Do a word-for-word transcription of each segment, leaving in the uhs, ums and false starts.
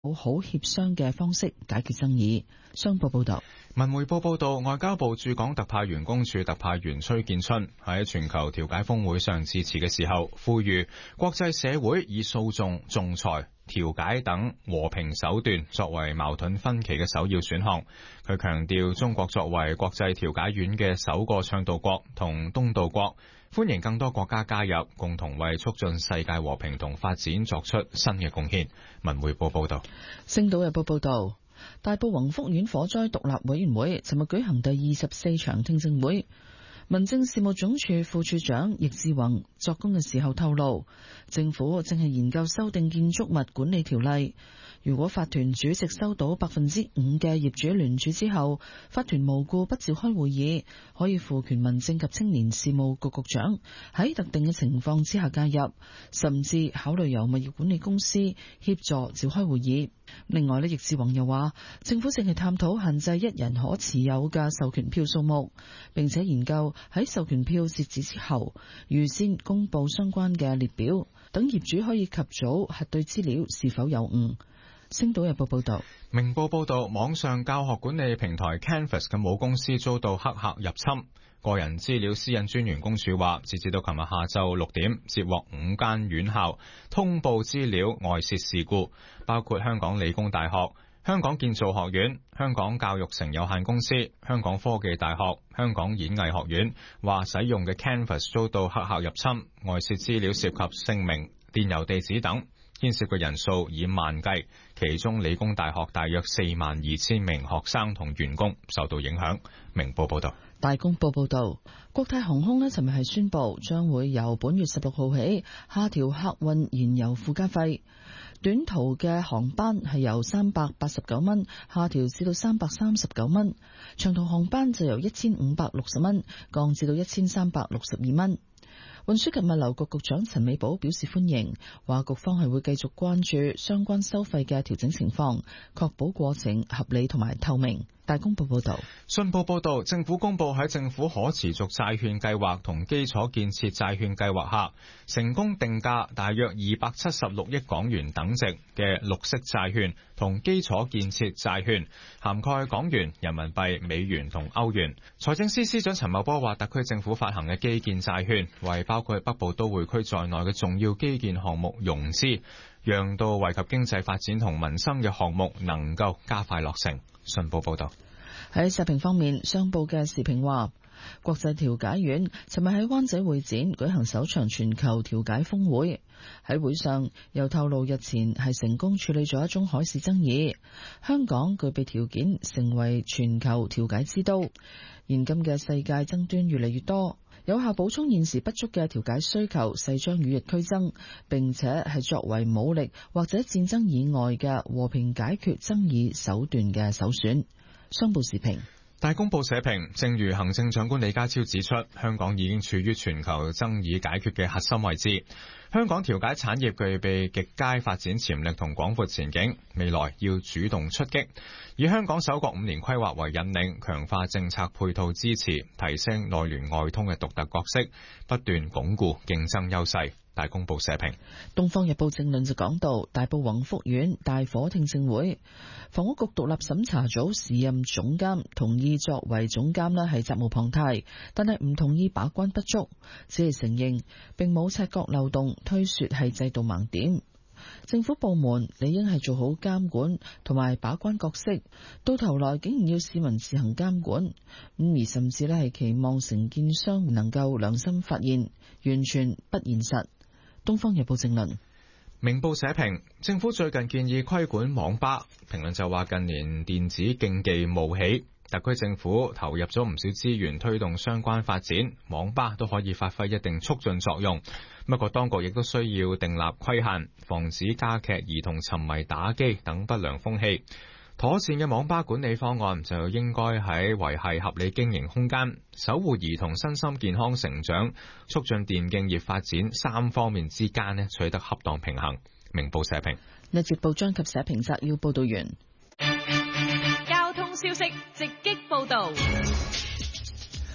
好好協商嘅方式解決爭議。商報報道。 文匯報報道，外交部駐港特派員公署特派員崔建春喺全球調解峰會上致辭嘅時候，呼籲國際社會以訴訟、仲裁、調解等和平手段作為矛盾分歧嘅首要選項。佢強調，中國作為國際調解院嘅首個倡導國同東道國，歡迎更多國家加入，共同為促進世界和平同發展作出新嘅貢獻。文匯報報道。 星島日報報道。大埔宏福苑火災獨立委員會尋日舉行第二十四場聽證會，民政事務總署副署長易志宏作供嘅時候透露，政府正係研究修訂建築物管理條例。如果法團主席收到百分之五嘅業主聯署之後，法團無故不召開會議，可以賦權民政及青年事務局局長喺特定嘅情況之下介入，甚至考慮由物業管理公司協助召開會議。另外呢，易志宏又話，政府正係探討限制一人可持有嘅授權票數目，並且研究喺授權票截止之後，預先公布相關嘅列表，等業主可以及早核對資料是否有誤。星島日報報道。 明報報道，網上教學管理平台 Canvas 嘅母公司遭到黑客入侵。個人資料私隱專員公署話，截至到琴日下晝六點，接獲五間院校通報資料外泄事故，包括香港理工大學、香港建造學院、香港教育城有限公司、香港科技大學、香港演藝學院，話使用嘅 Canvas 遭到黑客入侵，外泄資料涉及姓名、電郵地址等，牽涉嘅人數以萬計，其中理工大學大約四萬二千名學生同員工受到影響。明報報道。 大公報報道，國泰航空呢尋日係宣布，將會由本月十六號起下調客運燃油附加費，短途嘅航班係由三百八十九蚊下調至到三百三十九蚊，長途航班就由一千五百六十蚊降至到一千三百六十二蚊。運輸及物流局局長陳美寶表示歡迎，話局方係會繼續關注相關收費嘅調整情況，確保過程合理同埋透明。大公報報道。 信報報道，政府公布喺政府可持續債券計劃同基礎建設債券計劃下，成功定價大約二百七十六億港元等值嘅綠色債券同基礎建設債券，涵蓋港元、人民幣、美元同歐元。財政司司長陳茂波話，特區政府發行嘅基建債券為包括北部都會區在內嘅重要基建項目融資，讓到惠及經濟發展同民生嘅項目能夠加快落成。信報報道。 喺社評方面，商報嘅時評話，國際調解院尋日喺灣仔會展舉行首場全球調解峰會，喺會上又透露日前係成功處理咗一宗海事爭議，香港具備條件成為全球調解之都。現今嘅世界爭端越嚟越多，有效補充現時不足嘅調解需求，勢將與日俱增，並且係作為武力或者戰爭以外嘅和平解決爭議手段嘅首選。商報時評。 大公報社評，正如行政長官李家超指出，香港已經處於全球爭議解決嘅核心位置。香港調解產業具備極佳發展潛力同廣闊前景，未來要主動出擊，以香港首個五年規劃為引領，強化政策配套支持，提升內聯外通嘅獨特角色，不斷鞏固競爭優勢。大公報社評。 東方日報正論就講到，大埔宏福苑大火聽證會，房屋局獨立審查組時任總監同意作為總監呢係責無旁貸，但係唔同意把關不足，只係承認並冇察覺漏洞，推說係制度盲點。政府部門理應係做好監管同埋把關角色，到頭來竟然要市民自行監管，咁而甚至呢係期望承建商能夠良心發現，完全不現實。東方日報正論。 明報社評，政府最近建議規管網吧，評論就話近年電子競技冒起，特區政府投入咗唔少資源推動相關發展，網吧都可以發揮一定促進作用。不過當局亦都需要訂立規限，防止加劇兒童沉迷打機等不良風氣。妥善嘅網吧管理方案就應該喺維繫合理經營空間、守護兒童身心健康成長、促進電競業發展三方面之間呢取得恰當平衡。明報社評。 呢節報章及社評摘要報道完。 交通消息直擊報道。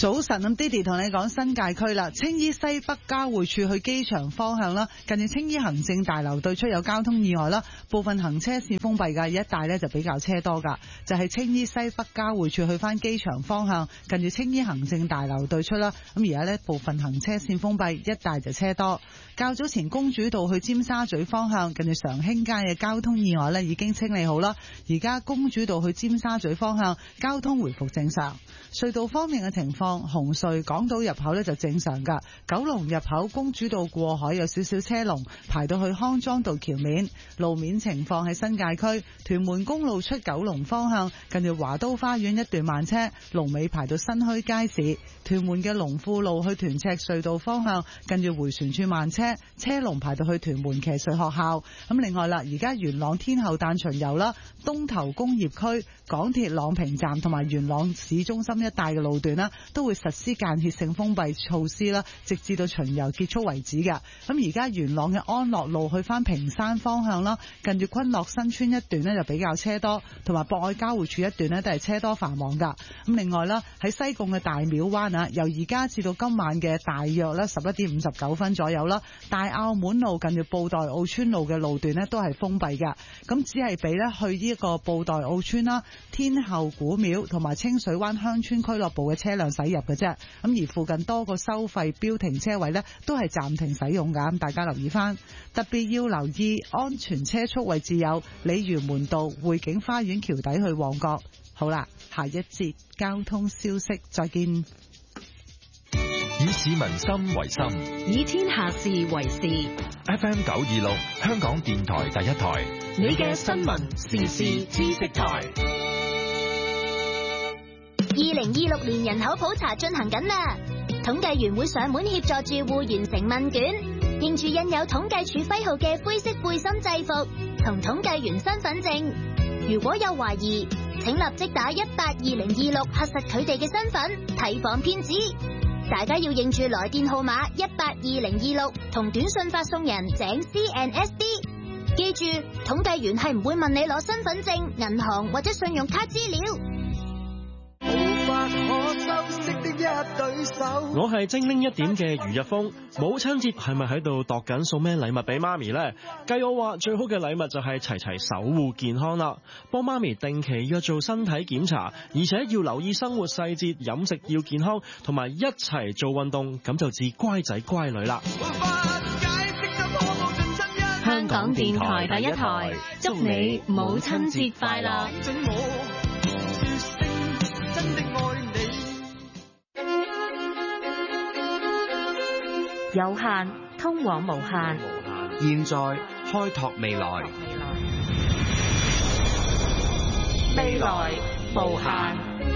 早晨，咁 Diddy 同你講新界區啦，青衣西北交匯處去機場方向啦，近住青衣行政大樓對出有交通意外啦，部分行車線封閉㗎，一帶呢就比較車多㗎，就係、是、青衣西北交匯處去返機場方向，近住青衣行政大樓對出啦，咁而家呢部分行車線封閉，一帶就車多。較早前公主道去尖沙咀方向，近住常興街嘅交通意外呢已經清理好啦，而家公主道去尖沙咀方向交通回復正常。隧道方面嘅情況，紅隧港島入口呢就正常㗎，九龍入口公主道過海有少少車龍排到去康莊道橋面。路面情況喺新界區屯門公路出九龍方向，近住華都花園一段慢車，龍尾排到新墟街市。屯門嘅龍富路去屯赤隧道方向，近住回旋處慢車，車龍排到去屯門騎術學校。咁另外啦，而家元朗天后誕巡遊啦，東頭工業區、港鐵朗屏站同埋元朗市中心一帶嘅路段啦，都會實施間歇性封閉措施啦，直至到巡遊結束為止嘅。咁而家元朗嘅安樂路去翻屏山方向啦，近住昆樂新村一段呢就比較車多，同埋博愛交匯處一段呢都係車多繁忙噶。咁另外啦，喺西貢嘅大廟灣啊，由而家至到今晚嘅大約咧十一點五十九分左右啦，大澳門路近住布袋澳村路嘅路段呢都係封閉嘅。咁只係俾呢去呢個布袋澳村啦、天后古廟同埋清水灣鄉村俱樂部嘅車輛駛入嘅啫。咁而附近多個收費標停車位呢都係暫停使用㗎，咁大家留意翻。特別要留意安全車速位置有鯉魚門道、匯景花園橋底去旺角。好啦，下一節交通消息再見。 以市民心為心， 以天下事為事。 F M 九二六，香港電台第一台， 你嘅新聞時事知識台。 二零二六年人口普查進行緊啦，統計員會上門協助住戶完成問卷，認住印有統計處徽號嘅灰色背心制服同統計員身份證。如果有懷疑，請立即打一八二零二六核實佢哋嘅身份，提防騙子。大家要認住來電號碼一八二零二六同短信發送人井 C N S D。記住，統計員係唔會問你攞身份證、銀行或者信用卡資料。 我係精靈一點嘅余日峰，母親節係咪喺度度緊送咩禮物俾媽咪呢？計我話最好嘅禮物就係齊齊守護健康啦，幫媽咪定期約做身體檢查，而且要留意生活細節，飲食要健康，同埋一齊做運動，咁就至乖仔乖女啦。 香港電台第一台，祝你母親節快樂。 有限通往無限， 現在開拓未來， 未來無限。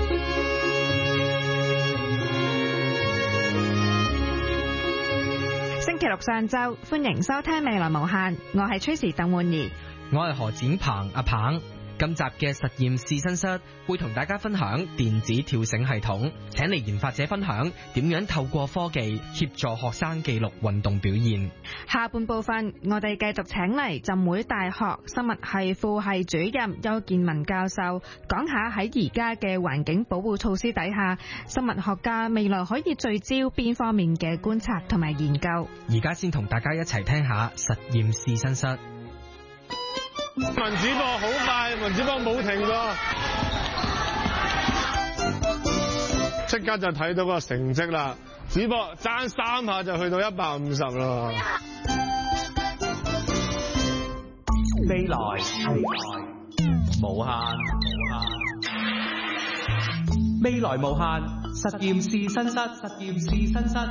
星期六上晝，歡迎收聽未來無限，我係崔時鄧煥儀， 我係何展鵬阿鵬。今集嘅實驗試身室會同大家分享電子跳繩系統，請嚟研發者分享點樣透過科技協助學生記錄運動表現。 下半部分我哋繼續請嚟浸會大學生物系副系主任邱建文教授，講下喺而家嘅環境保護措施底下，生物學家未來可以聚焦邊方面嘅觀察同埋研究。 而家先同大家一齊聽下實驗試身室。 民主播好快，民主播冇停過，即刻就睇到個成績啦！主播爭三下就去到一百五十啦。 未來無限，未來無限實驗試身室，實驗試身室。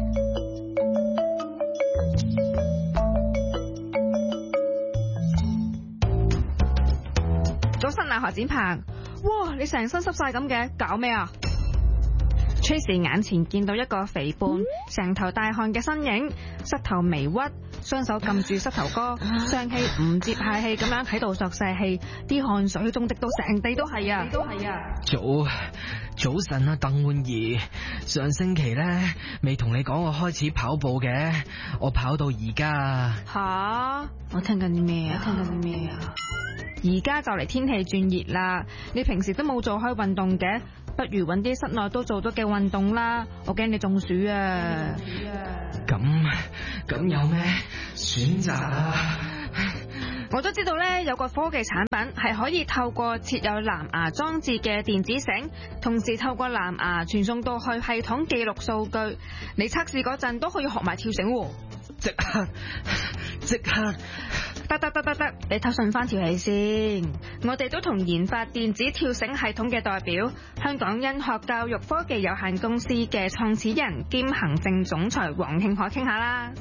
早晨啊，何展鵬，哇，你成身濕晒咁嘅，搞咩啊？Tracy 眼前見到一個肥胖、成頭大汗嘅身影，膝頭微屈，雙手撳住膝頭哥，上氣唔接下氣咁樣喺度索晒氣，啲汗水仲滴到成地都係啊！都係啊！ 早早晨啊，鄧煥儀，上星期咧未同你講我開始跑步嘅，我跑到而家。 吓？我聽緊啲咩啊？我聽緊啲咩啊？而家就嚟天氣轉熱啦，你平時都冇做開運動嘅， 不如揾啲室內都做到嘅運動啦，我驚你中暑啊！ 咁咁有咩選擇啊？ 我都知道咧，有個科技產品係可以透過設有藍牙裝置嘅電子繩，同時透過藍牙傳送到去系統記錄數據。你測試嗰陣都可以學埋跳繩喎。 即刻即刻得得得得得，你偷順翻條氣先。我哋都同研發電子跳繩系統嘅代表，香港恩學教育科技有限公司嘅創始人兼行政總裁黃慶海傾下啦。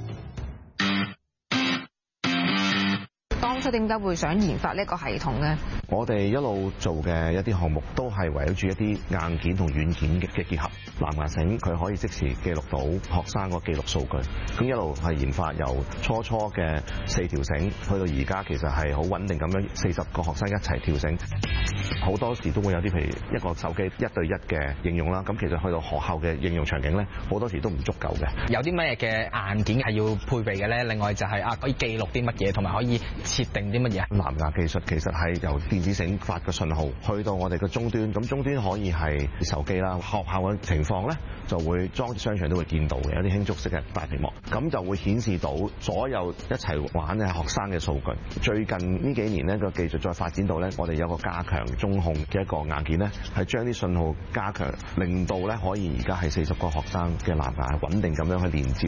當初點解會想研發呢個系統呢？ 我哋一路做嘅一啲項目都係圍繞住一啲硬件同軟件嘅嘅結合。藍牙繩佢可以即時記錄到學生個記錄數據，咁一路係研發由初初嘅四條繩，去到而家其實係好穩定咁樣四十個學生一齊跳繩。好多時都會有啲譬如一個手機一對一嘅應用啦，咁其實去到學校嘅應用場景咧，好多時都唔足夠嘅。 有啲乜嘢嘅硬件係要配備嘅咧？另外就係啊，可以記錄啲乜嘢，同埋可以設定啲乜嘢？ 藍牙技術其實係由電子繩發個信號去到我哋嘅終端，咁終端可以係手機啦。學校嘅情況咧就會裝商場都會見到嘅，有啲輕觸式嘅大屏幕，咁就會顯示到所有一齊玩嘅學生嘅數據。最近呢幾年呢個技術再發展到咧，我哋有個加強中控嘅一個硬件咧，係將啲信號加強，令到咧可以而家係四十個學生嘅藍牙穩定咁樣去連接。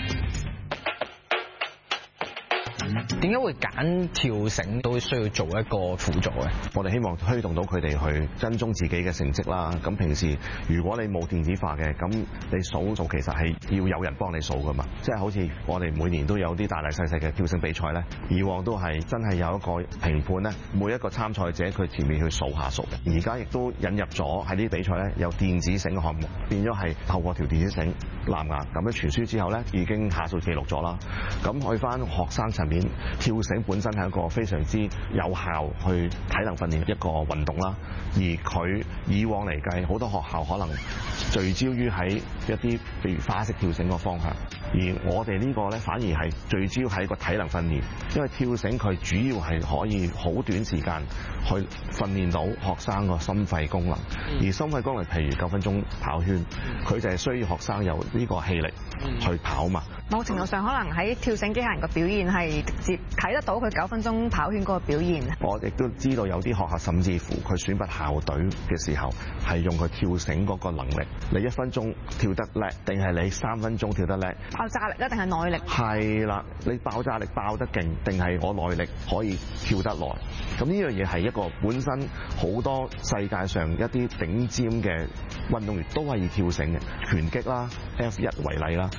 點解會揀跳繩都需要做一個輔助嘅？ 我哋希望推動到佢哋去跟蹤自己嘅成績啦。咁平時如果你冇電子化嘅，咁你數數其實係要有人幫你數噶嘛。即係好似我哋每年都有啲大大細細嘅跳繩比賽咧，以往都係真係有一個評判咧，每一個參賽者佢前面去數下數。而家亦都引入咗喺啲比賽咧有電子繩嘅項目，變咗係透過條電子繩藍牙咁樣傳輸之後咧，已經下數記錄咗啦。咁去翻學生層面，跳繩本身係一個非常之有效去體能訓練一個運動啦，而佢以往嚟計，好多學校可能聚焦於喺一啲譬如花式跳繩個方向，而我哋呢個咧反而係聚焦喺個體能訓練，因為跳繩佢主要係可以好短時間去訓練到學生個心肺功能，而心肺功能譬如九分鐘跑圈，佢就係需要學生有呢個氣力去跑嘛。 某程度上可能喺跳繩機械人嘅表現係直接睇得到佢九分鐘跑圈嗰個表現。 我亦都知道有啲學校甚至乎佢選拔校隊嘅時候係用佢跳繩嗰個能力，你一分鐘跳得叻定係你三分鐘跳得叻？ 爆炸力一定係耐力？係啦，你爆炸力爆得勁定係我耐力可以跳得耐？咁呢樣嘢係一個本身好多世界上一啲頂尖嘅運動員都係以跳繩嘅，拳擊啦 F 一為例啦。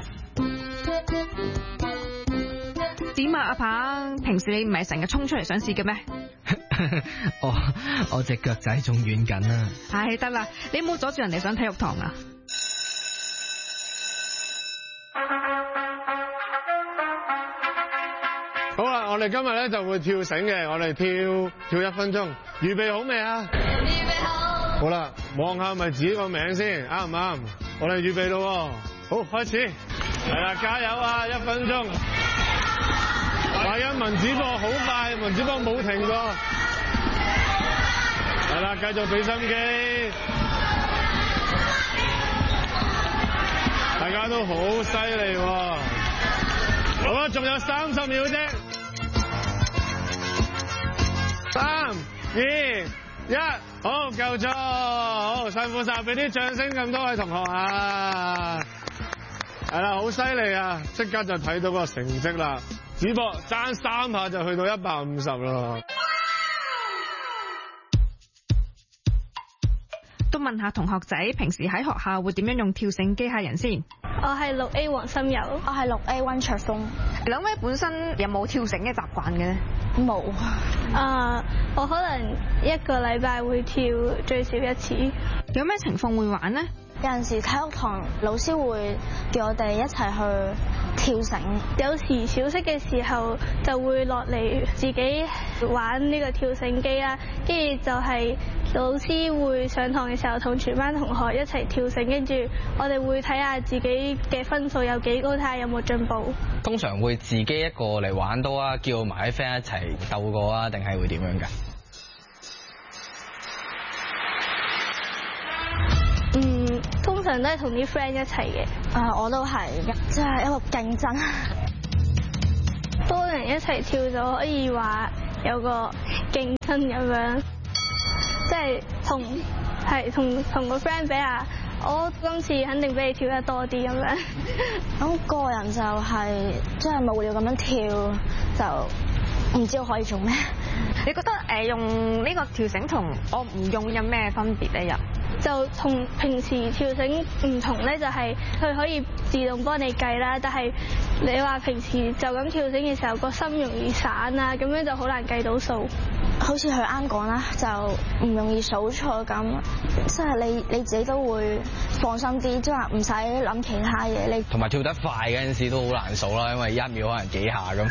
點啊，阿鵬？平時你唔係成日衝出嚟想試嘅咩？ 我我隻腳仔仲軟緊啊！ 唉，得啦，你唔好阻住人哋上體育堂啊！ 好啦，我哋今日咧就會跳繩嘅，我哋跳跳一分鐘，預備好未啊？預備好。好啦，望下咪自己個名先，啱唔啱？我哋預備咯，好，開始。係啦，加油啊！一分鐘。大家文子博好快，文子博冇停過。係啦，繼續俾心機。大家都好犀利喎。好啦，仲有三十秒啫。三、二、一，好，夠咗，好，辛苦晒，俾啲掌聲咁多位同學啊！係啦，好犀利啊！即刻就睇到個成績啦。只不過爭三下就去到一百五十啦。 都問下同學仔平時喺學校會點樣用跳繩機械人先？ 我係六 A 黃心柔，我係六 A 溫卓峰。 兩位本身有冇跳繩嘅習慣嘅咧？ 冇。啊，我可能一個禮拜會跳最少一次。 有咩情況會玩呢？ 有陣時體育堂老師會叫我哋一齊去跳繩，有時小息嘅時候就會落嚟自己玩呢個跳繩機啦，跟住就係老師會上堂嘅時候同全班同學一齊跳繩，跟住我哋會睇下自己嘅分數有幾高，睇下有冇進步。 通常會自己一個嚟玩多啊，叫埋啲 friend 一齊鬥過啊，定係會點樣㗎？ 常都係同啲 friend 一齊嘅。啊，我都係，即係一個競爭。多人一齊跳就可以話有個競爭咁樣，即係同係同同個 friend 比下，我今次肯定比你跳得多啲咁樣。咁個人就係即係無聊咁樣跳，就唔知我可以做咩。 你覺得誒用呢個跳繩同我唔用有咩分別咧？又就同平時跳繩唔同咧，就係佢可以自動幫你計啦。但係你話平時就咁跳繩嘅時候，個心容易散啊，咁樣就好難計到數。好似佢啱講啦，就唔容易數錯咁，即係你你自己都會放心啲，即係話唔使諗其他嘢。你同埋跳得快嗰陣時都好難數啦，因為一秒可能幾下咁。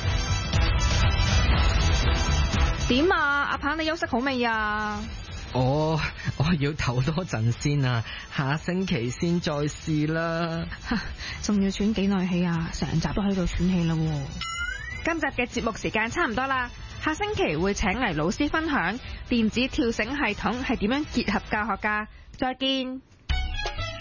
點啊，阿鵬你休息好未啊？ 我我要唞多陣先啊，下星期先再試啦。 仲要喘幾耐氣啊？成集都喺度喘氣啦。今集嘅節目時間差唔多啦，下星期會請嚟老師分享電子跳繩系統係點樣結合教學㗎。再見。